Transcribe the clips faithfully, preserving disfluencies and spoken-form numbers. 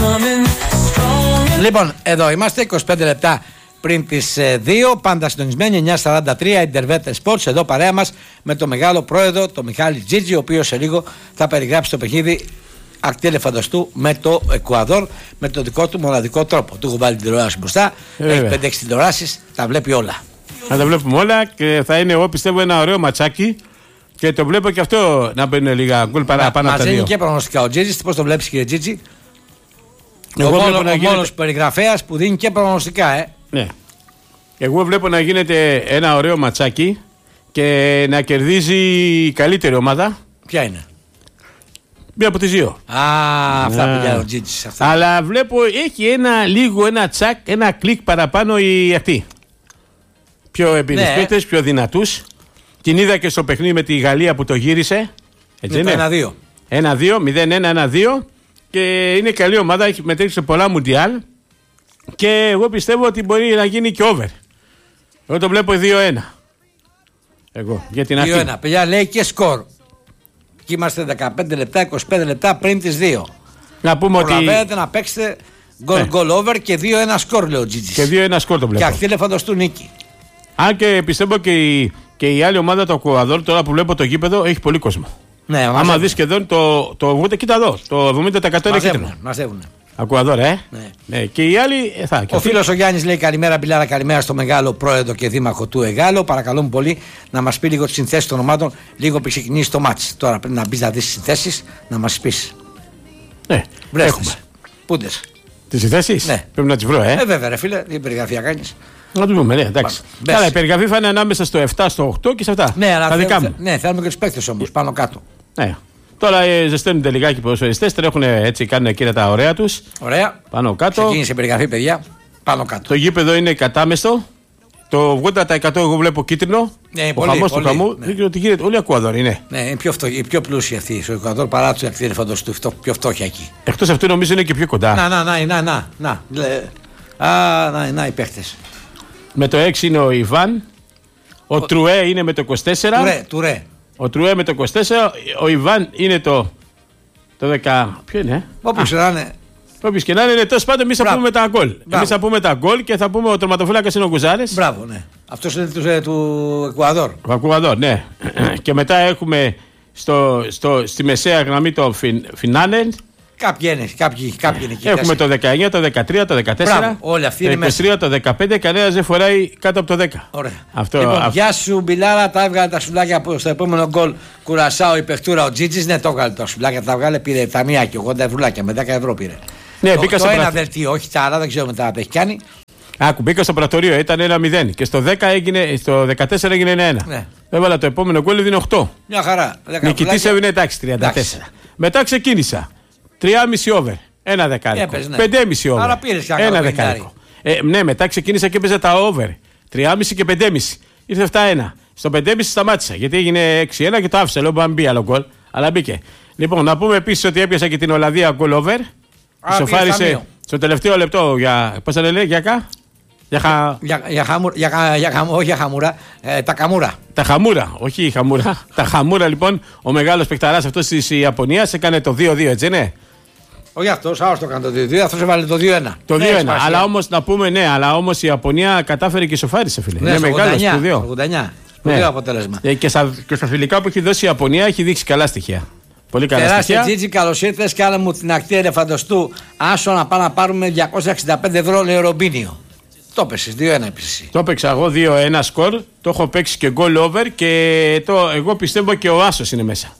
Λοιπόν, εδώ είμαστε είκοσι πέντε λεπτά πριν τις δύο, πάντα συντονισμένοι, εννιά σαράντα τρία, Intervet Sports, εδώ παρέα μας με τον μεγάλο πρόεδρο, τον Μιχάλη Τζίτζη, ο οποίος σε λίγο θα περιγράψει το παιχνίδι ακτή ελεφαντοστού με το Εκουαδόρ, με τον δικό του μοναδικό τρόπο. Του έχω βάλει την τηλεόραση μπροστά, ε, έχει πέντε έξι τηλεοράσεις, τα βλέπει όλα. Να τα βλέπουμε όλα και θα είναι, εγώ πιστεύω, ένα ωραίο ματσάκι. Και το βλέπω και αυτό να μπαίνουν λίγα γκολ παραπάνω από τα δύο. Μας και προγνωστικά ο Τζίτζης, πώς το βλέπεις, κύριε Τζίτζη? Εγώ ο βλέπω μόνο, να γίνεται... μόνος περιγραφέας που δίνει και προγνωστικά, ε. Ναι. Εγώ βλέπω να γίνεται ένα ωραίο ματσάκι και να κερδίζει η καλύτερη ομάδα. Ποια είναι? Μία από τις δύο. Α, αυτά πήγαινε ο Τζίτζης. Αλλά βλέπω έχει ένα λίγο, ένα τσακ, ένα κλικ παραπάνω η αυτή. Πιο εμπειριστές, ναι, πιο δυνατούς. Την είδα και στο παιχνίδι με τη Γαλλία που το γύρισε. Έτσι είναι. ένα δύο. ένα δύο, μηδέν ένα, ένα δύο. Και είναι καλή ομάδα, έχει μετρήσει σε πολλά μουντιάλ. Και εγώ πιστεύω ότι μπορεί να γίνει και over. Εγώ το βλέπω δύο ένα. Εγώ, για την αρχή. δύο ένα. Παιδιά, λέει και σκορ. Και είμαστε δεκαπέντε λεπτά, είκοσι πέντε λεπτά πριν τις δύο. Να πούμε ότι. Προλαβαίνετε να παίξετε γκολ γκολ over και δύο ένα σκορ, λέει ο Τζίτζης. Και δύο ένα σκορ το βλέπω. Και ακτή ελεφαντοστού νίκη. Αν και πιστεύω και η, και η άλλη ομάδα, το Εκουαδόρ, τώρα που βλέπω το γήπεδο, έχει πολύ κόσμο. Ναι, άμα δεις και εδώ το, το ογδόντα, κοίτα εδώ, το εβδομήντα τοις εκατό είναι κίτρινο. Μαζεύουνε. Εκουαδόρ, ε. Ναι. Ναι. Και οι άλλοι. Ε, θα, ο φίλος ο Γιάννης λέει καλημέρα, Μπιλάρα, καλημέρα στο μεγάλο πρόεδρο και δήμαρχο του Εγάλο. Παρακαλούμε πολύ να μας πει λίγο τις συνθέσεις των ομάδων, λίγο πριν ξεκινήσει το μάτς. Τώρα πρέπει να μπεις να δεις τις συνθέσεις, να μας πεις. Ναι, έχουμε. Πούντες. Τις συνθέσεις? Ναι. Πρέπει να τις βρω, ε. Ε, βέβαια, ρε φίλε, τι περιγραφή να κάνεις. Να το δούμε, ναι, εντάξει. Καλά, η περιγραφή θα είναι ανάμεσα στο επτά, στο οκτώ και σε αυτά. Ναι, αλλά τα δικά θε, μου. Ναι, θέλουμε και τους παίκτες όμως, πάνω κάτω. Ναι. Τώρα ε, ζεσταίνονται λιγάκι οι ποδοσφαιριστές, τρέχουν έτσι, κάνουν εκείνα τα ωραία τους. Ωραία. Πάνω κάτω. Ξεκίνησε η περιγραφή, παιδιά. Πάνω κάτω. Το γήπεδο είναι κατάμεστο. Το ογδόντα τοις εκατό εγώ βλέπω κίτρινο. Ναι, ο πολύ, χαμός πολύ, του χαμού. Ναι. Δεν ξέρω τι γίνεται. Όλοι Εκουαδόρ είναι. Ναι, είναι πιο, φτω... πιο πλούσιοι αυτοί στο Εκουαδόρ παρά του ακτή ελεφαντοστού. Πιο φτώχεια εκεί. Εκτός αυτού νομίζω είναι και πιο κοντά. Να, να, να, να, να. να. Α, να, να οι παίχτες. Με το έξι είναι ο Ιβάν. Ο, ο... Τρουέ είναι με το είκοσι τέσσερα. Τουρέ, τουρέ. Ο Τρουέ με το είκοσι τέσσερα. Ο Ιβάν είναι το. Το δέκα. Ποιο είναι? Όπως να είναι. Όποιος και να είναι, τέλος πάντων, εμείς θα πούμε τα γκολ. Εμείς θα πούμε τα γκολ και θα πούμε ο τερματοφύλακας είναι ο Γκουζάρες. Μπράβο, ναι. Αυτός είναι του, του Εκουαδόρ. Ο Εκουαδόρ, ναι. Και μετά έχουμε στο, στο, στη μεσαία γραμμή το φιν, Φινάνεν. Κάποιοι είναι, κάποιοι, κάποιοι είναι εκεί. Έχουμε το δεκαεννιά, το δεκατρία, το δεκατέσσερα. Μπράβο, όλοι αυτοί το είναι είκοσι τρία, μέσα. το δεκαπέντε, κανένας δεν φοράει κάτω από το δέκα. Ωραία. Αυτό, λοιπόν, αυτό. γεια σου, Μπιλάρα, τα έβγαλε τα σουλάκια στο επόμενο γκολ. Κουρασάω η παιχτούρα ο Τζίτζης. Ναι, το έβγαλε τα σουλάκια, τα βγάλε, πήρε τα μία και ογδόντα ευρουλάκια με δέκα ευρώ πήρε. Ναι, το μπήκα το στο ένα πρα... δελτίο, όχι τα άλλα, δεν ξέρω μετά τι έχει κάνει. Άκου, μπήκα στο πρατορείο, ήταν ένα μηδέν. Και στο, δέκα έγινε, στο δεκατέσσερα έγινε ένα ένα. Ναι. Έβαλα το επόμενο γκολ, έδινε οκτώ. Μια χαρά. Νικητής έβγαινε εντάξει, τριάντα τέσσερα. Μετά ξεκίνησα. τρία κόμμα πέντε over. Ένα δεκάρικο. Έπαιζε, ναι. πέντε κόμμα πέντε over. Άρα πήρες και ένα δεκάρικο. Ε, ναι, μετά ξεκίνησα και έπαιζα τα over. τρία κόμμα πέντε και πέντε κόμμα πέντε. Ήρθε επτά ένα. Στο πέντε κόμμα πέντε σταμάτησα γιατί έγινε έξι ένα και το άφησα. Λέω μπαμπή άλλο γκολ. Αλλά μπήκε. Λοιπόν, να πούμε επίσης ότι έπιασα και την Ολλανδία γκολ over. Σοφάρισε στο τελευταίο λεπτό για. Πώς θα λέει, για κά. Για, χα... για, για, χαμου, για, για, χα, όχι για χαμούρα, ε, τα καμούρα. Τα χαμούρα, όχι η χαμούρα. Τα χαμούρα λοιπόν, ο μεγάλος παικταράς αυτός της Ιαπωνίας έκανε το δύο δύο, έτσι ναι. Όχι αυτός, άλλος το έκανε το δύο δύο, αυτός έβαλε το δύο ένα. Το δύο ένα, αλλά όμως να πούμε ναι, αλλά όμως η Ιαπωνία κατάφερε και σοφάρισε φίλε. Ναι, είναι μεγάλο σπουδαίο. ογδόντα εννιά, σπουδαίο ναι. αποτέλεσμα. Ε, και, στα, και στα φιλικά που έχει δώσει η Ιαπωνία έχει δείξει καλά στοιχεία. Πολύ καλά Τεράστια στοιχεία. Τζίτζη, καλώς ήρθες, κάνε μου την ακτή ελεφαντοστού. Άσο να πάμε να πάρουμε διακόσια εξήντα πέντε ευρώ, λέει ο Ρομπίνιο. Το έπαιξες, δύο ένα έπαιξες. Το έπαιξα εγώ δύο ένα σκορ, το έχω παίξει και goal over και το, εγώ πιστεύω και ο Άσος είναι μέσα.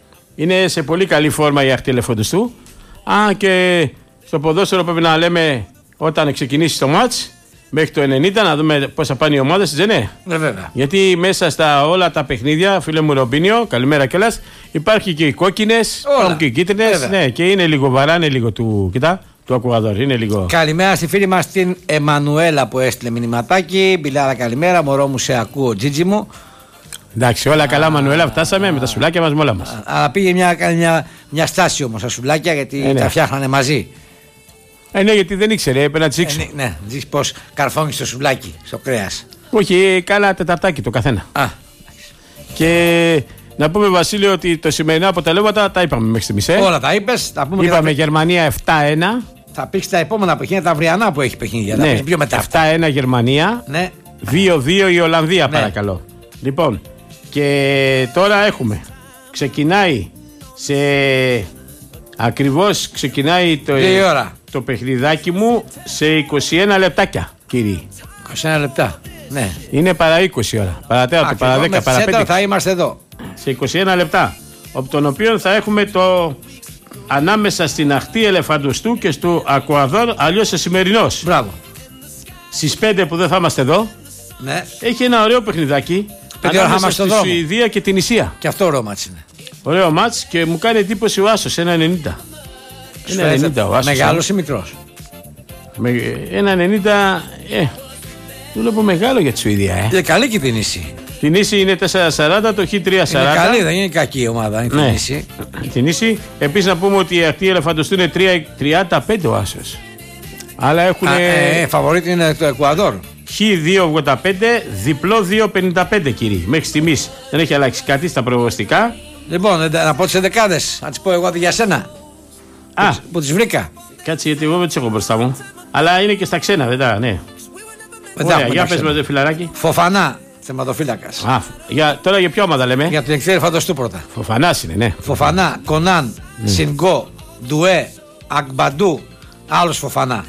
Είναι σε πολύ καλή φόρμα η ακτή ελεφαντοστού. Α, και στο ποδόσφαιρο πρέπει να λέμε όταν ξεκινήσει το μάτς μέχρι το ενενήντα να δούμε πώς θα πάνε οι ομάδες, δεν είναι. Ναι, βέβαια. Γιατί μέσα στα όλα τα παιχνίδια, φίλε μου Ρομπίνιο, καλημέρα κιόλας, υπάρχει και οι κόκκινες, υπάρχουν και οι κίτρινες. Ναι, και είναι λίγο βαράνε λίγο του. Κοιτά. Του Εκουαδόρ, είναι λίγο. Καλημέρα στη φίλη μας την Εμμανουέλα που έστειλε μηνυματάκι. Μπιλάρα, καλημέρα. Μωρό μου, σε ακούω, Τζίτζι μου. Εντάξει, όλα καλά, Μανουέλα, φτάσαμε με τα σουλάκια μας, με όλα μας. Αλλά πήγε μια, μια, μια στάση όμως τα σουλάκια γιατί ε, ναι. τα φτιάχνανε μαζί. Ε, ναι, γιατί δεν ήξερε, έπρεπε να τις ήξερε. Ε, ναι, ναι, δεις πως καρφώνεις το σουλάκι, στο κρέας. Όχι, καλά τεταρτάκι το καθένα. Α. Και να πούμε, Βασίλειο, ότι το σημερινά αποτελέσματα τα είπαμε μέχρι στιγμής. Ε. Όλα τα είπες. Τα πούμε είπαμε τα... Γερμανία επτά ένα. θα πει τα επόμενα παιχνίδια, τα αυριανά που έχει παιχνίδια. Ναι. Θα πιο μετά. επτά ένα Γερμανία. Ναι. δύο δύο η Ολλανδία, ναι. παρακαλώ. Λοιπόν, και τώρα έχουμε. Ξεκινάει σε. Ακριβώς ξεκινάει το, το παιχνιδάκι μου σε είκοσι ένα λεπτάκια, κύριε. είκοσι ένα λεπτά. Ναι. Είναι παρά είκοσι ώρα. Παρά παρά δέκα, παρά πέντε. Θα είμαστε εδώ. Σε είκοσι ένα λεπτά. Από τον οποίο θα έχουμε το ανάμεσα στην αχτή Ελεφαντοστού και στο Ακουαδόρ, αλλιώς Εσημερινός. Μπράβο. Στις πέντε που δεν θα είμαστε εδώ, ναι. έχει ένα ωραίο παιχνιδάκι. Ανάμεσα στη Σουηδία και την Ισία. Και αυτό ωραίο μάτς είναι. Ωραίο μάτς και μου κάνει εντύπωση ο Άσος, ένα ενενήντα. ένα ενενήντα ο Άσος. Μεγάλος ή μικρός? Με, ένα ενενήντα, ε, του βλέπω μεγάλο για τη Σουηδία. Ε. Είναι καλή και την Ίση. Την Ίση είναι τέσσερα σαράντα, το Χ τρία σαράντα. Είναι καλή, δεν είναι κακή η ομάδα, είναι ναι. την Ίση. Την Ίση. Επίσης να πούμε ότι αυτοί Ελεφαντοστού είναι τριάντα πέντε ο Άσος. Αλλά έχουν. Ε, ε, φαβορίτη είναι το Εκουαδόρ. Χ δύο ογδόντα πέντε, διπλό δύο πενήντα πέντε, κύριε. Μέχρι στιγμής δεν έχει αλλάξει κάτι στα προγνωστικά. Λοιπόν, να πω τις εντεκάδες, να τις πω εγώ για σένα. Α, που, που τις βρήκα. Κάτσε, γιατί εγώ δεν τις έχω μπροστά μου. Αλλά είναι και στα ξένα, δεν τα, ναι. Δεν Ωραία, για πες μας, φιλαράκι. Φοφανά, θεματοφύλακας. Α, για, τώρα για ποια ομάδα λέμε? Για τον Εκτέρη Φαντοστού πρώτα. Φοφανάς είναι, ναι. Φοφανά, Κονάν, mm. Σινγκό, Ντουέ, Ακμπαντού, άλλος Φοφανά.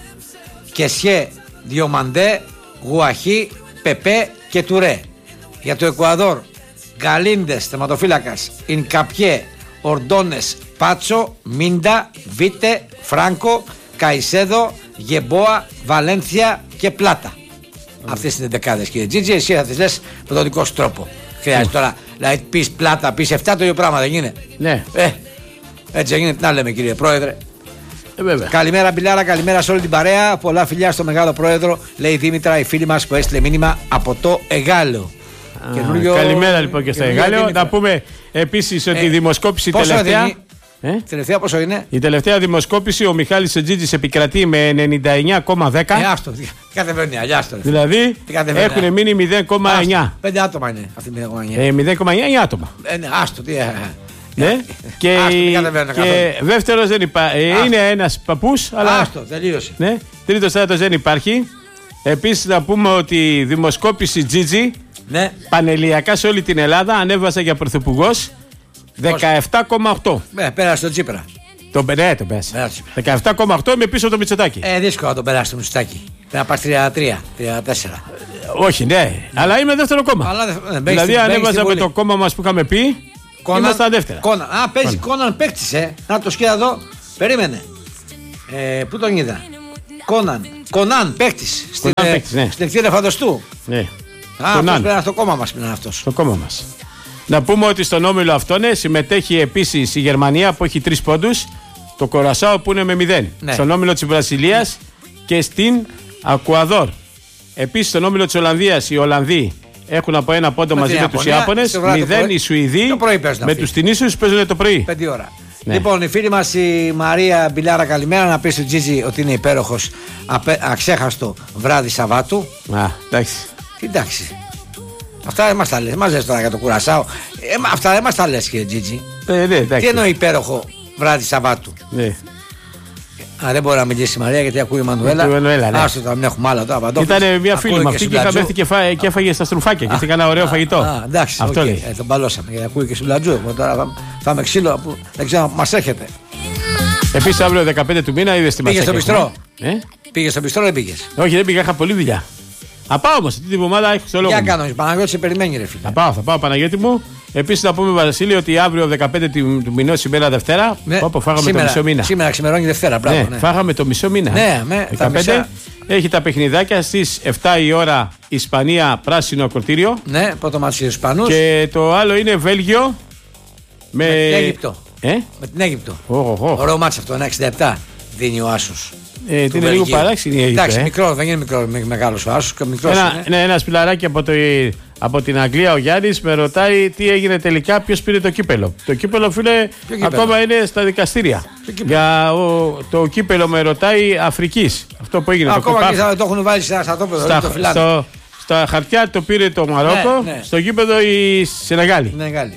Κεσιέ, Διομαντέ, Γουαχή, Πεπέ και Τουρέ. Για το Εκουαδόρ, Γκαλίντες, θεματοφύλακας, Ινκαπιέ, Ορντόνες, Πάτσο, Μίντα, Βίτε, Φράνκο, Καϊσέδο, Γεμπόα, Βαλένθια και Πλάτα. Mm. Αυτές είναι οι δεκάδες, κύριε Τζίτζι. Εσύ θα τις λες με τον δικό σου τρόπο. Χρειάζεται mm. τώρα να πεις Πλάτα, πεις εφτά, το ίδιο πράγμα δεν είναι? Ναι. Ε, έτσι δεν είναι. Τι να λέμε, κύριε Πρόεδρε. Ε, βέβαια. Καλημέρα, Μπιλάρα, καλημέρα σε όλη την παρέα. Πολλά φιλιά στο μεγάλο πρόεδρο, λέει η Δήμητρα, η φίλη μας που έστειλε μήνυμα από το Εγάλεο. Καινούριο... Καλημέρα λοιπόν και στο Εγάλεο. Να πούμε επίσης ότι η ε, δημοσκόπηση τελευταία. Ε? Τελευταία πόσο είναι? Η τελευταία δημοσκόπηση, ο Μιχάλης Τζίτζης επικρατεί με ενενήντα εννιά κόμμα δέκα. Ε, άστο, τι κατεβαίνει, αλλιάστο. Δηλαδή έχουν μείνει μηδέν κόμμα εννιά. Πέντε άτομα είναι αυτή μηδέν κόμμα εννιά. Ε, μηδέν κόμμα εννιά άτομα. Ε, ναι, άστο, τι. Ναι. Και, και δεύτερος δεν υπάρχει. Ε, είναι ένας παππούς, αλλά. Άστο, τελείωσε. Ναι. Τρίτος τέταρτος δεν υπάρχει. Επίσης να πούμε ότι η δημοσκόπηση Τζίτζη, ναι, πανελληνιακά σε όλη την Ελλάδα ανέβασε για πρωθυπουργός δεκαεπτά κόμμα οκτώ. Ναι, πέρασε το Τσίπρα. Το ναι, το πέρασε. δεκαεπτά κόμμα οκτώ με πίσω από το Μητσοτάκη. Ε, δύσκολο να το περάσει το Μητσοτάκη. Πρέπει να πας τριάντα τρία, τριάντα τέσσερα. Όχι, ναι, αλλά είμαι δεύτερο κόμμα. Αλλά, ναι, δηλαδή ανέβαζα με το κόμμα μας που είχαμε πει. Κόναν, είμαστε στα δεύτερα. Κόναν. Α, παίζει Κόναν παίκτης, ε. Να το σκέφτομαι εδώ. Περίμενε. Ε, πού τον είδα? Κόναν. Κονάν παίκτης. Στην Εκτέρη Φαντοστού. Ναι. Α, αυτός πρέπει να στο κόμμα μας πριν αυτός. Στο κόμμα μας. Να πούμε ότι στον όμιλο αυτόν συμμετέχει επίσης η Γερμανία που έχει τρεις πόντους, το Κορασάο που είναι με μηδέν. Ναι. Στον όμιλο της Βραζιλίας και στην Ακουαδόρ. Επίσης στον όμιλο της Ολλανδίας οι Ολλανδοί έχουν από ένα πόντο με μαζί με τους Ιάπωνες, μηδέν οι Σουηδοί, με τους Τινήσιους παίζουν το πρωί. πέντε ώρα. Ναι. Λοιπόν, η φίλη μας η Μαρία Μπιλάρα, καλημέρα. Να πει στο Τζίτζι ότι είναι υπέροχος αξέχαστο βράδυ Σαββάτου. Α, εντάξει. Εντάξει. Αυτά δεν μας τα λες. Μας λες τώρα για το Κουρασάο. Ε, αυτά δεν μας τα λες, κύριε Τζίτζι. Ε, ναι, εντάξει. Τι εννοεί υπέροχο βράδυ Σαββάτου? Ναι. Α, δεν μπορεί να μιλήσει η Μαρία γιατί ακούει η Μανουέλα. Ναι. Άστο, θα μην έχουμε άλλα τώρα. Ήταν μια φίλη μου αυτή και είχαμε έρθει και, φά, και έφαγε στα στρουφάκια και είχε ένα ωραίο φαγητό. Α, εντάξει, αυτό okay, λέει. Ε, τον παλώσαμε γιατί ακούει και Σουμπλατζού. Τώρα θα, θα με ξύλο που δεν ξέρω αν μας έρχεται. Επίσης αύριο δεκαπέντε του μήνα είδες τη Μασέκη. Πήγες στο πιστρό. Ε? Πήγες στο πιστρό, δεν πήγες? Όχι, δεν πήγα, είχα πολλή δουλειά. Θα πάω όμως, την εβδομάδα έχω στο λόγο. Για κάνω, Παναγιώτη σε περιμένει, ρε φίλε. Θα πάω, θα πάω, Παναγιώτη μου. Επίσης να πούμε, Βασίλη, ότι αύριο δεκαπέντε του μηνός, σήμερα Δευτέρα, ναι, όπου φάγαμε σήμερα, το μισό μήνα. Σήμερα ξημερώνει Δευτέρα, πράγμα. Ναι, ναι. Φάγαμε το μισό μήνα. Ναι, ναι, δεκαπέντε, τα έχει τα παιχνιδάκια στις εφτά η ώρα Ισπανία, πράσινο ακροτήριο. Ναι, πρώτο μάτι στους Ισπανούς. Και το άλλο είναι Βέλγιο με, με την Αίγυπτο. Ε? Με την Αίγυπτο. Oh, oh, oh. Ωραίο μάτι αυτό, ένα εξήντα επτά δίνει ο Άσος. Ε, τι είναι λίγο παράξενη η Αίγυπτο. Εντάξει, ε. μικρό, δεν είναι μικρό, μεγάλος ο Άσος. Ένα, ναι, ένα σπηλαράκι από, το, από την Αγγλία, ο Γιάννης, με ρωτάει τι έγινε τελικά, ποιος πήρε το κύπελο. Το κύπελο, φίλε, ακόμα είναι στα δικαστήρια. Για ο, το κύπελο με ρωτάει Αφρικής. Αυτό που έγινε. Ακόμα το και θα το έχουν βάλει σε ένα στρατόπεδο. Στα, το στο, στα χαρτιά το πήρε το Μαρόκο, ναι, ναι. Στο κύπεδο η Σενεγάλη. Σενεγάλη.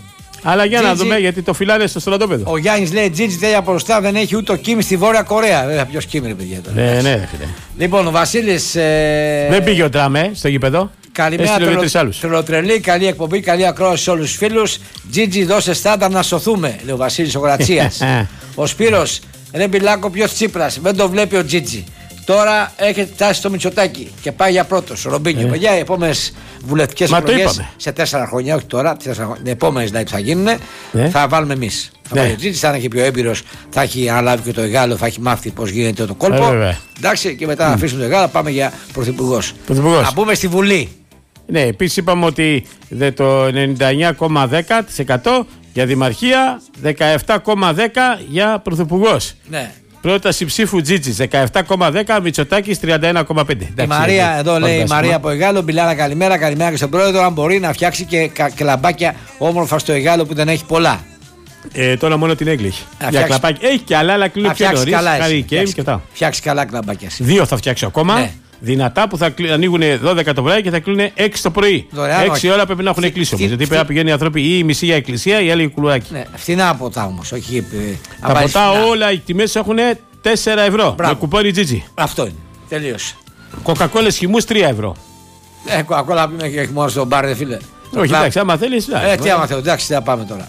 Αλλά για Gigi, να δούμε, γιατί το φυλάνε στο στρατόπεδο. Ο Γιάννης λέει: Τζίτζι θέλει από μπροστά, δεν έχει ούτε ο Κίμ στη Βόρεια Κορέα. Βέβαια, ποιο Κίμ είναι, παιδιά. Τώρα. Ναι, ναι, φίλε. Λοιπόν, ο Βασίλης. Ε... Δεν πήγε ο Τραμέ στο γήπεδο. Καλημέρα, τρελοτρελή, καλή εκπομπή, καλή ακρόαση σε όλους τους φίλους. Τζίτζι, δώσε στάντα να σωθούμε, λέει ο Βασίλης ο Γρατσίας. Ο Σπύρος, ρε Μπιλάκο, ποιος Τσίπρας, δεν το βλέπει ο Τζίτζι. Τώρα έχετε φτάσει στο Μητσοτάκι και πάει για πρώτος. Ο Ρομπίνιο, ε. παιδιά, οι επόμενες βουλευτικές εκλογές σε τέσσερα χρόνια, όχι τώρα, οι επόμενες δηλαδή που θα γίνουν, ε. θα βάλουμε εμείς. Θα ναι. Ο Τζίτζι θα είναι πιο έμπειρος, θα έχει αναλάβει και το Εγάλο, θα έχει μάθει πώς γίνεται το κόλπο. Ε, εντάξει, και μετά mm. να αφήσουμε το Εγάλο, πάμε για πρωθυπουργός. Να μπούμε στη Βουλή. Ναι, επίσης είπαμε ότι το ενενήντα εννιά κόμμα δέκα τοις εκατό για δημαρχία, δεκαεπτά κόμμα δέκα για πρωθυπουργός. Ναι. Πρόταση ψήφου Τζίτζης, δεκαεπτά κόμμα δέκα, Μητσοτάκης τριάντα ένα κόμμα πέντε. Η Μαρία, εδώ λέει η Μαρία από Εγάλο, Μπιλάρα καλημέρα, καλημέρα και στον πρόεδρο. Αν μπορεί να φτιάξει και, και λαμπάκια όμορφα στο Εγάλο που δεν έχει πολλά. Ε, τώρα μόνο την έγκληση. Για κλαμπάκια. Έχει και άλλα, αλλά κλείνουν πιο νωρίς. Φτιάξει καλά κλαμπάκια. Δύο θα φτιάξω ακόμα. Ναι. Δυνατά που θα ανοίγουν δώδεκα το βράδυ και θα κλείνουν έξι το πρωί. Δωρεάν, έξι ώρα πρέπει να έχουν κλείσει όμως. Γιατί πρέπει να πηγαίνουν οι άνθρωποι ή η μισή για εκκλησία ή άλλοι κουλουράκι. Ναι, φθηνά ποτά όμως. Όχι, τα ποτά όλα οι τιμές έχουν τέσσερα ευρώ. Μπράβο. Με κουπόνι Τζίτζι. Αυτό είναι. Τελείωσε. Κοκακόλες χυμούς τρία ευρώ. Ε, κοκακόλα πει έχει μόνο στο μπαρ, δε φίλε. Όχι, εντάξει, άμα θέλει. Ε, τι άμα θέλω, εντάξει, θα πάμε τώρα.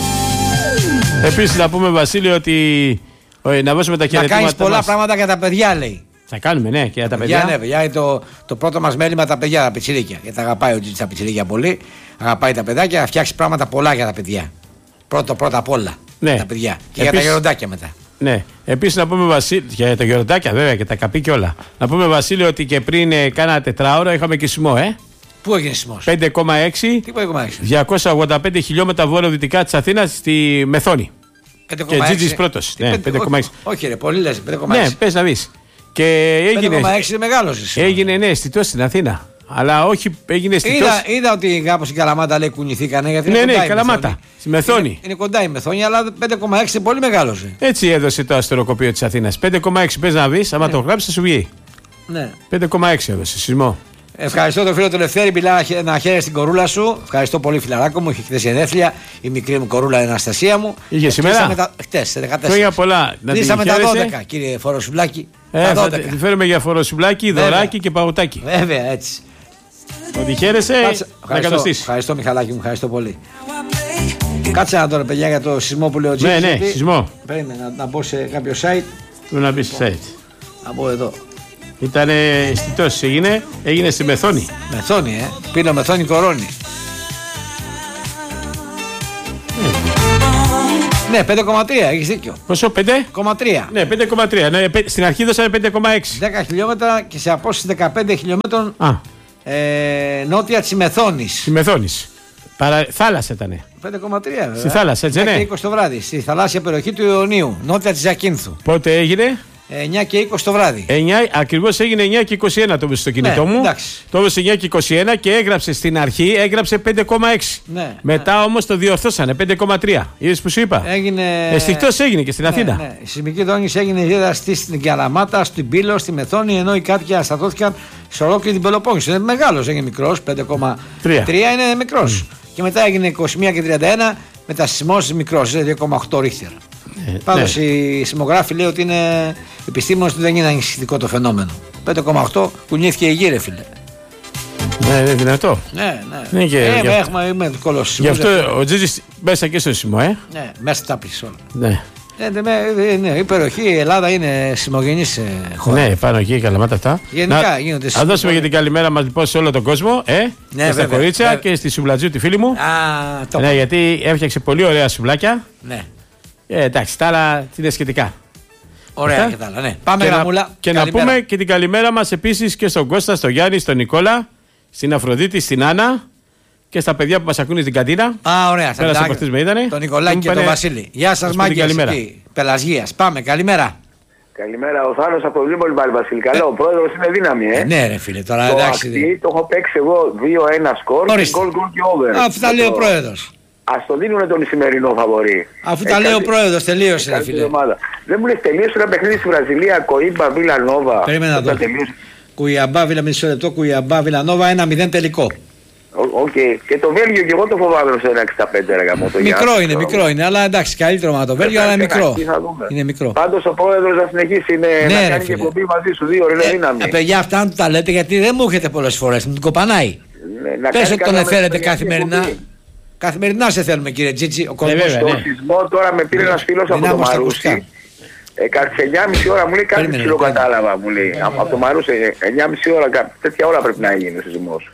Επίσης να πούμε, Βασίλειο, ότι να δώσουμε τα χαιρετήματα. Να κάνεις πολλά πράγματα για τα παιδιά, λέει. Θα κάνουμε, ναι, και για τα παιδιά. Ναι, παιδιά, είναι το, το πρώτο μας μέλημα τα παιδιά, τα πιτσιρίκια. Γιατί αγαπάει ο Τζίτζι τα πιτσιρίκια πολύ. Αγαπάει τα παιδάκια, να φτιάξει πράγματα πολλά για τα παιδιά. Πρώτο, πρώτα απ' όλα. Ναι. Τα παιδιά. Και επίσης, για τα γεροντάκια μετά. Ναι. Επίσης να πούμε, Βασίλειο, για τα γεροντάκια βέβαια και τα καπί και όλα. Να πούμε, Βασίλειο, ότι και πριν ε, κάνα τετράωρο είχαμε και σεισμό, ε. Πού έγινε σεισμός? πέντε κόμμα έξι. Τι πέντε κόμμα έξι? διακόσια ογδόντα πέντε χιλιόμετρα βορειοδυτικά της Αθήνας στη Μεθόνη. πέντε κόμμα έξι. Και Τζίτζις πρώτος. Ναι, πέντε κόμμα έξι. Όχι, ρε, πολύ λες, πέντε κόμμα έξι. Ναι, πες να δεις. Και έγινε. πέντε κόμμα έξι είναι μεγάλο σεισμό. Έγινε, ναι, αισθητός στην Αθήνα. Αλλά όχι, έγινε αισθητός. Είδα, είδα ότι κάπως η Καλαμάτα λέει κουνηθήκανε. Γιατί ναι, είναι ναι, η Καλαμάτα. Στη Μεθόνη. Είναι, είναι κοντά η Μεθόνη, αλλά πέντε κόμμα έξι είναι πολύ μεγάλο. Έτσι έδωσε το αστεροκοπείο της Αθήνας. πέντε κόμμα έξι πες να βρεις, άμα ναι. το γράψεις θα σου βγει. Ναι. πέντε κόμμα έξι έδωσε σεισμό. Ευχαριστώ τον φίλο του Λευτέρη, μιλά ένα χέρι στην κορούλα σου. Ευχαριστώ πολύ, φιλαράκο μου. Είχε χθε γενέθλια. Η μικρή μου κορούλα, η Αναστασία μου. Είχε σήμερα. Τα... Χτε, σε δεκατέσσερα. Χρόνια πολλά. Κλείσαμε τα δώδεκα, κύριε Φοροσουμπλάκη. Ε, τα θα τη φέρουμε για Φοροσουμπλάκη, δωράκι και παγωτάκι. Βέβαια, έτσι. Ότι χαίρεσαι, να κατοστήσει. Ευχαριστώ, Μιχαλάκη μου, ευχαριστώ πολύ. Κάτσε να τώρα, παιδιά, για το σεισμό που λέω Τζίτζι. Ναι, ναι, σεισμό. Περίμενα να, να μπω σε κάποιο site. Πρέπει να μπει σε site. Να μπω εδώ. Ήταν αισθητός, έγινε, έγινε στη Μεθόνη. Μεθόνη, ε. Πίνω Μεθόνη κορώνη. Mm. Ναι, πέντε κόμμα τρία, έχεις δίκιο. Πόσο, πέντε κόμμα τρία. Ναι, πέντε κόμμα τρία. Ναι, στην αρχή δώσανε πέντε κόμμα έξι. δέκα χιλιόμετρα και σε απόσταση δεκαπέντε χιλιόμετρων ε, νότια της Μεθόνης. Στη Μεθόνης. Παρα... Θάλασσα ήτανε. πέντε κόμμα τρία βέβαια. Στη θάλασσα, έτσι ναι. εννιά και είκοσι το βράδυ, στη θαλάσσια περιοχή του Ιωνίου, νότια της Ζακίνθου. Πότε έγινε? εννιά και είκοσι το βράδυ. Ακριβώς έγινε εννιά και είκοσι ένα το έδωσε στο κινητό ναι, μου. Εντάξει. Το έδωσε εννιά και είκοσι ένα και έγραψε στην αρχή, έγραψε πέντε κόμμα έξι. Ναι, Μετά ναι. όμως το διορθώσανε πέντε κόμμα τρία. Είδες που σου είπα. Έγινε... Αισθηκτός έγινε και στην ναι, Αθήνα. Ναι. Η σεισμική δόνηση έγινε δίδαστη στην Καλαμάτα, στην Πύλο, στη Μεθόνη, ενώ οι κάτοικοι ασταθώθηκαν σε ολόκληρη την Πελοπόννησο. Είναι μεγάλος, δεν είναι μικρός, πέντε κόμμα τρία είναι μικρός. Mm. Και μετά έγινε είκοσι μία και τριάντα ένα με τα σεισμός μικρός, δύο κόμμα οκτώ ρίχτερ. Ε, Πάντως ναι. η σεισμογράφη λέει ότι είναι επιστήμονες ότι δεν είναι ανησυχητικό το φαινόμενο. πέντε κόμμα οκτώ κουνήθηκε η γη, ρε φίλε. Ναι, είναι δυνατό. Ναι, ναι. Και, ε, για... έχουμε, είμαι κολός. Γι' αυτό ο Τζίτζις μέσα και στο σεισμό, ε. Ναι, μέσα στα πίσω όλα. Ναι. Ναι, ναι, ναι, η περιοχή, η Ελλάδα είναι σεισμογενής χώρα. Ναι, πάνω εκεί, Καλαμάτα αυτά. Γενικά να, γίνονται σεισμοί. Να δώσουμε για την καλημέρα μας λοιπόν σε όλο τον κόσμο, ε. Ναι, και στα βέβαια, κορίτσια βέβαια. και στη Σουβλατζίου τη φίλη μου. Α, το ναι, γιατί έφτιαξε πολύ ωραία σουβλάκια. Ναι. Ε, εντάξει, τα άλλα είναι σχετικά. Ωραία και τα άλλα, ναι. Πάμε και γραμμούλα. Να, και καλημέρα. Να πούμε και την καλημέρα μας επίσης και στον Κώστα, στον Γιάννη, στον Νικόλα, στην Αφροδίτη, στην Άννα και στα παιδιά που μας ακούνε στην καντίνα. Α, ωραία. Πέρασε από αυτές με είδανε. Τον Νικολάκη και τον Βασίλη. Γεια σας, μάγκες εκεί. Πελασγίας. Πάμε, καλημέρα. Καλημέρα, ο Θάνος από το Λίμωλι πάλι, Βασίλη. Καλό, ο πρόεδρος είναι δύναμη, ε. ε ναι, ρε φίλε, τώρα το εντάξει. Ακτή, το έχω παίξει εγώ δύο ένα σκορ και γκολ γκολ και over. Αφού τα λέει ο πρόεδρος. Ας το δίνουνε τον σημερινό φαβορί. Αφού τα λέει ο πρόεδρος, τελείωσε, ρε φίλε. Δεν μου λες, τελείωσε ένα παιχνίδι στη Βραζιλία, Κοίμπα, Βιλανόβα. Περίμενα να δω. Κουιαμπά, Βιλα, μισό λεπτό, Κουιαμπά, Βιλανόβα, ένα μηδέν τελικό. Οκ. Okay. Και το Βέλγιο και εγώ το φοβάμαι στο ένα εξήντα πέντε ρε γαμό. Μικρό είναι, μικρό είναι, αλλά εντάξει, καλύτερο με το Βέλγιο, αλλά είναι μικρό. Είναι μικρό. Πάντως ο πρόεδρος θα συνεχίσει είναι, ναι, να κάνει και εκπομπή μαζί σου, δύο ρε δύναμη. Τα παιδιά αυτά αν τα λέτε, γιατί δεν μου έχετε πολλές φορές, μου την κοπανάει. Ναι, πες ότι τον εφέρετε καθημερινά. Καθημερινά σε θέλουμε κύριε Τζίτζι, ο κόσμος. Στο σεισμό τώρα με πήρε ένας φίλος από το Μαρούσι. Κάτι εννιά και μισή ώρα μου λέει κάτι ψηλό κατάλαβα μου λέει. Από το Μαρούσι εννιά και μισή ώρα, τέτοια ώρα πρέπει να γίνει ο σεισμός.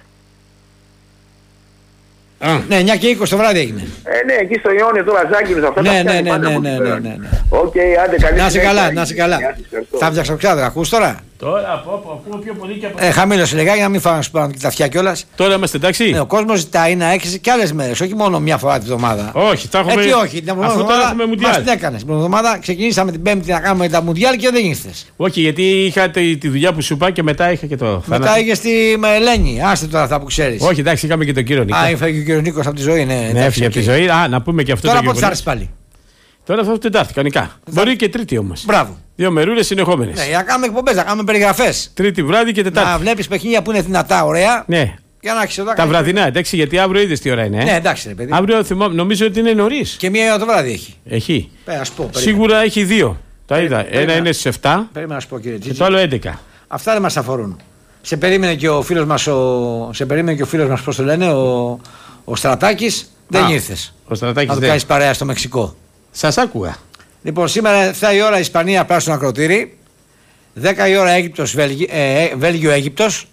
Ah. Ναι, εννιά και είκοσι το βράδυ έγινε. Ε, ναι, εκεί στο Ιόνιο τώρα Ζάκυνος αυτά. Ναι, ναι, ναι, ναι, ναι, ναι, ναι, ναι. Οκ, άντε καλή. Να σε καλά, να σε καλά. Θα φτιάξω ξάδρα, ακούς τώρα. Τώρα, από από ακούμε πιο πολύ και από. Ε, χαμήλωσε λιγάκι να μην φάμε πάνω και τα αυτιά κιόλας. Τώρα είμαστε εντάξει. Ναι, ο κόσμος ζητάει να έχεις και άλλες μέρες, όχι μόνο μια φορά τη βδομάδα. Όχι, θα έχουμε. Έτσι, όχι, την εβδομάδα μας την έκανες. Την εβδομάδα ξεκινήσαμε την Πέμπτη να κάνουμε τα Μουντιάλ και δεν ήρθες. Όχι, γιατί είχα τη, τη δουλειά που σου είπα και μετά είχα και το. Μετά είχε τη Μελένη, άστε τώρα αυτά που ξέρεις. Όχι, εντάξει, είχαμε και τον κύριο Νίκο. Α, έφυγε ο κύριο Νίκο από τη ζωή, ναι. Ναι, έφυγε από τη ζωή. Α, να πούμε και αυτό. Τώρα πότε θα έρθει πάλι. Τώρα θα έρθει Τετάρτη, κανονικά. Μπορεί και Τρίτη όμως. Μπράβο. Δύο μερούλες συνεχόμενες. Ναι, για να κάνουμε εκπομπές, να κάνουμε περιγραφές. Τρίτη βράδυ και Τετάρτη. Να βλέπεις παιχνίδια που είναι δυνατά, ωραία. Ναι. Για να έχεις εδώ. Τα βραδινά, εντάξει, γιατί αύριο είδες τι ώρα είναι. Ε? Ναι, εντάξει, ρε παιδί. Αύριο θυμώ, νομίζω ότι είναι νωρίς. Και μία ώρα το βράδυ έχει. Έχει. Πέρα, ας πω, σίγουρα έχει δύο. Τα είδα. Ένα περίμενα. Είναι στις επτά. Περίμενα να σου πω, κύριε Τζίτζι. Και το άλλο έντεκα. Αυτά δεν μας αφορούν. Σε περίμενε και ο φίλος μας, ο... σε περίμενε και ο φίλος μας, πώς το λένε, ο, ο Στρατάκης. Δεν ήρθες. Ο Στρατάκης να το δεν. κάνεις παρέα στο Μεξικό. Σας άκουγα. Λοιπόν, σήμερα εφτά η ώρα Ισπανία πράσινο ακροτήρι. δέκα η ώρα Αίγυπτος, Βέλγιο, ε, Βέλγιο Αίγυπτος.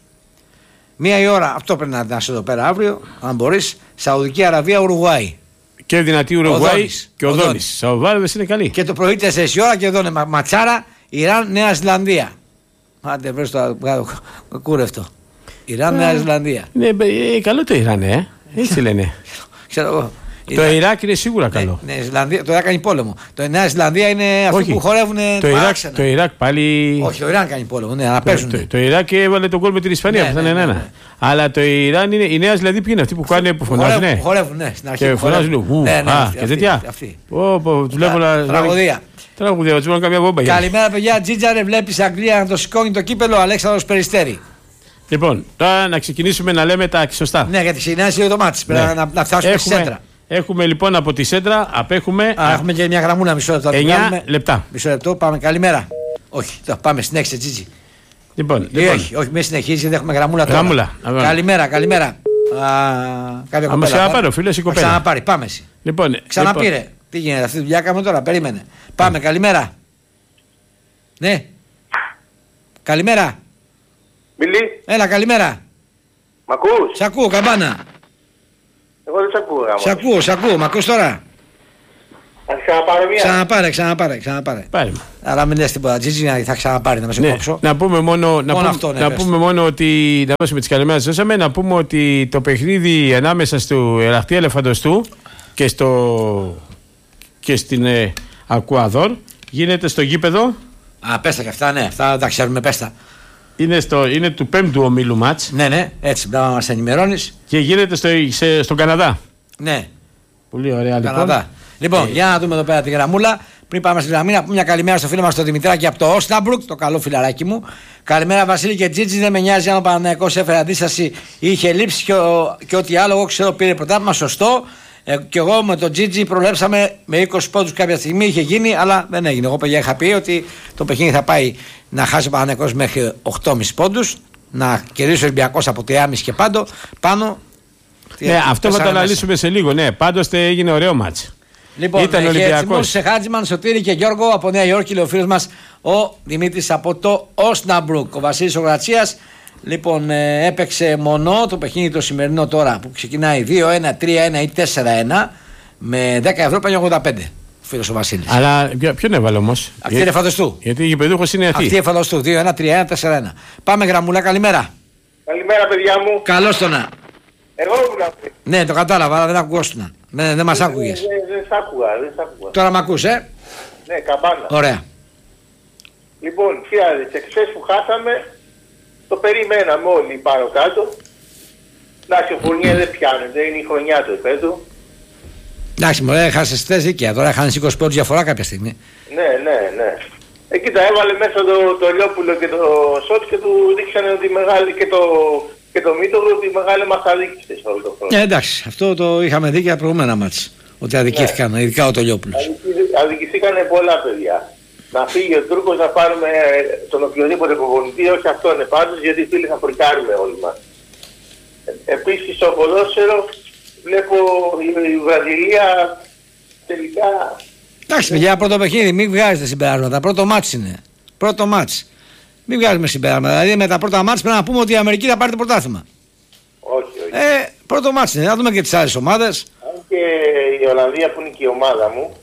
μία η ώρα, αυτό πρέπει να είσαι εδώ πέρα αύριο, αν μπορείς, Σαουδική Αραβία Ουρουγουάη. Και δυνατή Ουρουγουάη και ο Δόνης. Σαουδάρδες είναι καλή. Και το πρωί τέσσερις η ώρα και εδώ είναι μα, ματσάρα Ιράν Νέα Ζηλανδία. Άντε βρες το κούρευτο. Ιράν Νέα Ζηλανδία. Ναι, ε, καλό το Ιράν, ε. Έτσι λένε. Ξέρω εγώ. Το Ιράκ είναι σίγουρα καλό. Ναι, ναι, Ζηλανδία, το Ιράκ κάνει πόλεμο. Το Νέα Ζηλανδία είναι αυτοί Όχι. που χορεύουν το Ιράκ, το Ιράκ πάλι. Όχι, το Ιράν κάνει πόλεμο. Ναι, αλλά παίζουν. Το, το, το Ιράκ έβαλε τον κόλ με την Ισπανία. Ναι, αυτό ναι, είναι ναι, ένα. ναι. Αλλά το Ιράν είναι. Η Νέα δηλαδή ποιοι είναι αυτοί που, κάνουν, που φωνάζουν. Χορεύουν, χορεύουν, ναι, στην αρχή. Και φωνάζουν. Ου, ναι, ναι, α, αυτή, και τέτοια. Αυτή. Του βλέπω να. Τραγωδία. Τραγωδία, του βλέπω καμιά βόμπα. Καλημέρα, παιδιά. Τζίτζαρε, βλέπει Αγγλία να το σηκώνει το κύπελο. Αλέξανδρος Περιστέρη. Λοιπόν, τώρα να ξεκινήσουμε να λέμε τα σωστά. Ναι, γιατί ξεκινάει λίγο το μάτι. Πρέπει να, να φτάσουμε στη σέντρα. Έχουμε λοιπόν από τη σέντρα, απέχουμε. Α, έχουμε και μια γραμμούνα μισό λεπτό. εννιά λεπτά. Μισό λεπτό, πάμε. Καλημέρα. Όχι, το, πάμε, συνέχισε, Τζίτζι. Λοιπόν, λοιπόν. Όχι, όχι, μην συνεχίζει, δεν έχουμε γραμμούλα τώρα. Γραμμούλα. Καλημέρα, καλημέρα. Α, μα ξαναπάρει, φίλε, η κοπέλα. Ξαναπάρει, πάμε εσύ. Λοιπόν, Ξαναπήρε. Λοιπόν. Τι γίνεται, αυτή τη δουλειά κάνουμε τώρα, περίμενε. Πάμε, mm. καλημέρα. Ναι. Καλημέρα. Μιλή. Έλα, καλημέρα. Μ' ακούς? Σ' ακούω, καμπάνα. Εγώ δεν σ' ακούω, γάμο. Σ' ακούω, σ' ακούω, μ' ακούς τώρα? Θα ξαναπάρω μία. Ξαναπάρε, ξαναπάρε, ξαναπάρε. Πάρε. Αλλά μην λες τίποτα, Τζίτζι, θα ξαναπάρει, να με σε ναι. κόψω. Να πούμε μόνο, μόνο να, πούμε, αυτό, ναι, να πούμε μόνο ότι. Να δώσουμε τις καλημέρες δώσαμε. Να πούμε ότι το παιχνίδι ανάμεσα στο Εραχτή Ελεφαντοστού και, στο, και στην ε, Ακουαδόρ γίνεται στο γήπεδο. Α, πέστα και αυτά, ναι, αυτά τα ξέρουμε, πέστα. Είναι, στο, είναι του πέμπτου ομίλου μάτς. Ναι, ναι, έτσι, πρέπει να μας ενημερώνεις. Και γίνεται στο, σε, στον Καναδά. Ναι. Πολύ ωραία, λοιπόν. Καναδά. Λοιπόν, ε, για να δούμε εδώ πέρα τη γραμμούλα. Πριν πάμε στη γραμμή, να πούμε μια καλημέρα στο φίλο μας τον Δημητράκη από το Όσναμπρουκ, το καλό φιλαράκι μου. Καλημέρα, Βασίλη και Τζίτζι. Δεν με νοιάζει αν ο Παναθηναϊκός έφερε αντίσταση ή είχε λείψει και, ο, και ό,τι άλλο. Εγώ ξέρω πήρε πρωτάθλημα, σωστό. Ε, και εγώ με τον Τζίτζι προλέψαμε με είκοσι πόντους κάποια στιγμή, είχε γίνει, αλλά δεν έγινε. Εγώ παιδιά είχα πει ότι το παιχνίδι θα πάει να χάσει ο Παναθηναϊκός μέχρι οκτώ κόμμα πέντε πόντους, να κερδίσει ο Ολυμπιακός από τρία κόμμα πέντε και πάντο, πάνω. Ναι, αυτό θα το αναλύσουμε σε λίγο. Ναι, πάντως έγινε ωραίο μάτς. Λοιπόν, ήταν Ολυμπιακός. Σε Χάτζημαν, Σωτήρη και Γιώργο από Νέα Υόρκη, λέει ο φίλος μας ο Δημήτρης από το Όσναμπρουκ. Ο Βασίλης ο Γρατσίας. Λοιπόν, ε, έπαιξε μονό το παιχνίδι το σημερινό τώρα που ξεκινάει δύο ένα, τρία ένα ή τέσσερα ένα με δέκα ευρώ πέντε ογδόντα πέντε. Ο φίλος ο Βασίλης. Αλλά ποιον έβαλε όμως? Αυτή είναι φανταστού. Γιατί η γηπεδούχος είναι αυτή. Αυτή είναι φανταστού. δύο ένα, τρία ένα, τέσσερα ένα. Πάμε γραμμούλα, καλημέρα. Καλημέρα, παιδιά μου. Καλώς το να. Εγώ ήμουν. Ναι, το κατάλαβα, αλλά δεν ακουγόσουνα. Δεν, δεν μας άκουγες. Δεν, δεν σ' άκουγα, δεν σ' άκουγα. Τώρα μ' ακούς, ε. Ναι, καμπάνα. Ωραία. Λοιπόν, κοιτάξτε, εχθές που χάσαμε, το περιμέναμε όλοι πάνω κάτω. Να συμφωνία δεν πιάνεται, είναι η χρονιά του επέτου. Εντάξει, μωρέ, έχασες τέσσερα δίκαια. Τώρα έχανες είκοσι πόντους διαφορά κάποια στιγμή. Ναι, ναι, ναι. Εκεί τα έβαλε μέσα το, το Λιόπουλο και το Σότ και του δείξανε ότι μεγάλη και το και το Μήτογλου ότι μεγάλη μας αδίκησε σε όλο το χρόνο. Ε, εντάξει, αυτό το είχαμε δει και τα προηγούμενα μάτς. Ότι αδικήθηκαν, ναι. Ειδικά ο Τολιόπουλος. Αδικηθήκανε πολλά παιδιά. Να φύγει ο Τούρκος, να πάρουμε τον οποιοδήποτε προπονητή, όχι αυτόν πάντως, γιατί φίλοι θα φρικάρουμε όλοι μας. Ε, επίσης στο ποδόσφαιρο βλέπω η, η Βραζιλία τελικά... Εντάξει παιδιά, πρώτο παιχνίδι, μην βγάζετε συμπεράσματα. Πρώτο μάτς είναι. Πρώτο μάτς. Μην βγάζουμε συμπεράσματα. Δηλαδή με τα πρώτα μάτς πρέπει να πούμε ότι η Αμερική θα πάρει το πρωτάθλημα. Όχι, όχι. Ε, πρώτο μάτς είναι. Να δούμε και τις άλλες ομάδες. Αν και η Ολλανδία που είναι και η ομάδα μου,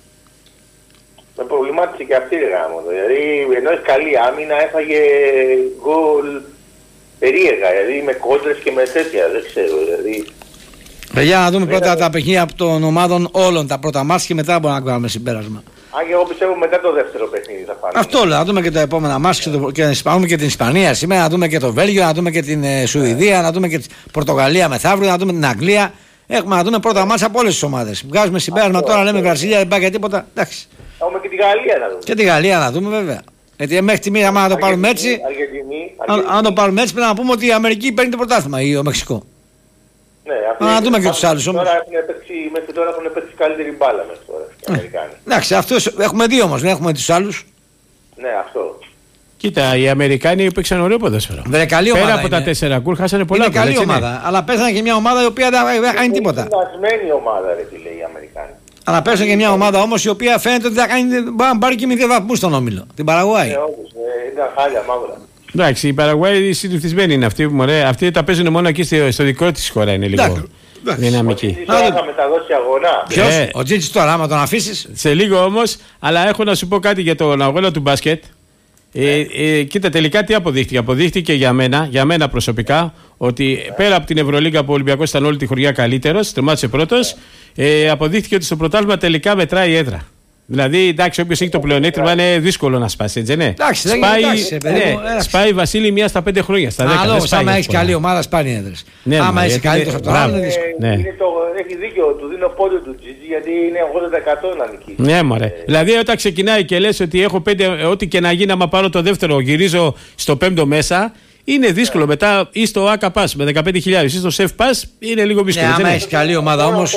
με προβλημάτισε και αυτή η γάμο. Δηλαδή ενώ έχει καλή άμυνα έφαγε γκολ περίεργα. Δηλαδή με κόντρες και με τέτοια. Δεν ξέρω. Δηλαδή... Παιδιά, να δούμε πρώτα τα παιχνίδια από των ομάδων όλων τα πρώτα μάτς και μετά μπορούμε να κάνουμε συμπέρασμα. Αν και εγώ πιστεύω μετά το δεύτερο παιχνίδι θα φανεί. Αυτό λέω, να δούμε και τα επόμενα μάτς και, το, και να δούμε και την Ισπανία σήμερα, να δούμε και το Βέλγιο, να δούμε και την ε, Σουηδία, να δούμε και την Πορτογαλία μεθαύριο, να δούμε την Αγγλία. Έχουμε να δούμε πρώτα μάτς από όλες τις ομάδες. Βγάζουμε συμπέρασμα τώρα, λέμε Βραζιλία, δεν πάει για τίποτα. Εντάξει. Έχουμε και τη Γαλλία να δούμε. Και τη Γαλλία να δούμε βέβαια. Γιατί μέχρι στιγμή, άμα το πάρουμε έτσι, αν το πάρουμε έτσι, πρέπει να πούμε ότι η Αμερική παίρνει το πρωτάθλημα ή ο Μεξικό. Ναι, να δούμε και τους άλλους όμως. Τώρα παίξει, μέχρι τώρα έχουν παίξει καλύτερη μπάλα μέχρι τώρα οι Αμερικάνοι. Εντάξει, αυτός, έχουμε δύο όμως, δεν έχουμε τους άλλους. Ναι, αυτό. Κοίτα, οι Αμερικάνοι παίξαν ωραίο ποδόσφαιρο. Πέρα από είναι. τα τέσσερα γκολ χάσανε πολλά. Είναι καλή ομάδα, ναι. Αλλά παίζανε και μια ομάδα η οποία δεν κάνει τίποτα. Είναι συνασμένη ομάδα, ρε, τι λέει οι Αμερικάνοι. Αλλά παίζανε και μια ομάδα όμως η οποία φαίνεται ότι θα κάνει, να πάρει και μηδέν βαθμούς στον όμιλο. Την Παραγουάη. Ναι, όντως, ε, ήταν χάλια μαύρα. Εντάξει, η Παραγουάη συνηθισμένη είναι αυτή που μωρέ. Αυτοί τα παίζουν μόνο εκεί στο, στο δικό της χώρα είναι λίγο δυναμική. Τώρα θα μεταδώσει αγώνα. Ποιος, ε, ο Τζίτσις τώρα, άμα τον αφήσεις. Σε λίγο όμως, αλλά έχω να σου πω κάτι για τον αγώνα του μπάσκετ. Ε, ε, κοίτα, τελικά τι αποδείχτηκε. Αποδείχτηκε για μένα, για μένα προσωπικά, ότι πέρα από την Ευρωλίγκα που ο Ολυμπιακός ήταν όλη τη χρονιά καλύτερος, τερμάτισε πρώτος, ε, αποδείχτηκε ότι στο πρωτάθλημα τελικά μετράει η έδρα. Δηλαδή, εντάξει, όποιος έχει το πλεονέκτημα είναι δύσκολο να σπάσει, έτσι, ναι. Εντάξει, σπάει, εντάξει, ναι, ναι, σπάει Βασίλη μία στα πέντε χρόνια. Στα δέκα. Άλλο, άμα έχει καλή ομάδα, σπάνει έδρες. Ναι, άμα έχει γιατί... καλύτερο από τον άλλο, είναι δύσκολο. Ναι. Είναι το, έχει δίκιο, του δίνω πόδι του Τζιτζι γιατί είναι ογδόντα τοις εκατό να νικήσει. Ναι, μωρέ. Ε... Δηλαδή, όταν ξεκινάει και λες ότι έχω πέντε, ό,τι και να γίνει, άμα πάρω το δεύτερο, γυρίζω στο πέμπτο μέσα. Είναι δύσκολο yeah. μετά ή στο ΑΚΑ Pass με δεκαπέντε χιλιάδες ή στο ΣΕΦ Pass είναι λίγο δύσκολο. Ναι, άμα έχει καλή ομάδα όμως.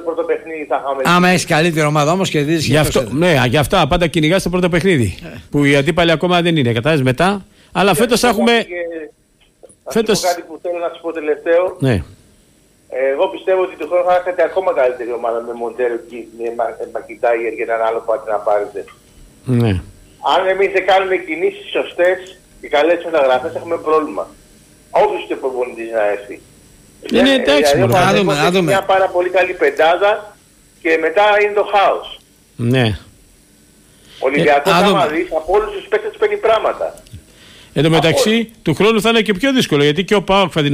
Άμα έχει καλύτερη ομάδα όμως και δεις. Γι' αυτό, ναι, γι' αυτό πάντα κυνηγάς το πρώτο παιχνίδι. Yeah. Που οι αντίπαλοι ακόμα δεν είναι. Κατάλαβες μετά. Αλλά φέτος έχουμε. Φέτος. Κάτι που θέλω να σου πω τελευταίο. Ναι. Εγώ πιστεύω ότι το χρόνο θα έχετε ακόμα καλύτερη ομάδα με Μοντέρο και με Μακιντάγερ και έναν άλλο πάτη να πάρετε. Ναι. Αν εμείς δεν κάνουμε κινήσεις σωστές. Οι καλές μεταγραφές έχουμε πρόβλημα. Όποιος και προπονητής να έρθει. Είναι εντάξει, δηλαδή, να δούμε, να δούμε. Μια πάρα πολύ καλή πεντάδα και μετά είναι το χάος. Ναι. Ο Ολυμπιακός, ε, άμα δεις, από όλους τους παίκτες παίρνει πράγματα. Εν τω μεταξύ, του χρόνου θα είναι και πιο δύσκολο, γιατί και ο ΠΑΟΚ θα